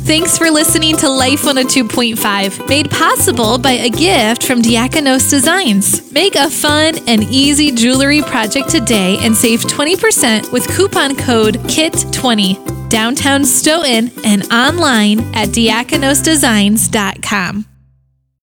Thanks for listening to Life 102.5, made possible by a gift from Diakonos Designs. Make a fun and easy jewelry project today and save 20% with coupon code KIT20. Downtown Stoughton and online at diakonosdesigns.com.